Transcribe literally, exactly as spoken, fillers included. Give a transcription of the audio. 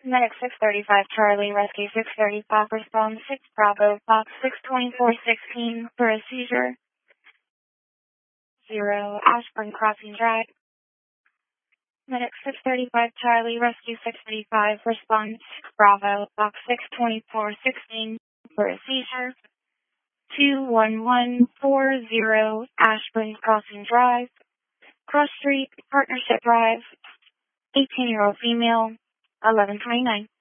Medic six thirty-five Charlie, Rescue six thirty-five, respond six Bravo, Fox six twenty-four sixteen for a seizure. Zero, Ashburn Crossing Drive. Medic six thirty-five Charlie, Rescue six thirty-five, respond six Bravo, Fox six twenty-four sixteen for a seizure. two one one four zero, Ashburn Crossing Drive. Cross Street, Partnership Drive. eighteen-year-old female, eleven twenty-nine.